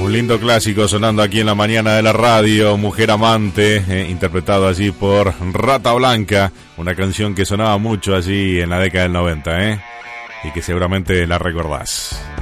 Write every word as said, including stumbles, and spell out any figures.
Un lindo clásico sonando aquí en la mañana de la radio, Mujer Amante, eh, interpretado allí por Rata Blanca, una canción que sonaba mucho allí en la década del noventa, ¿eh? Y que seguramente la recordás.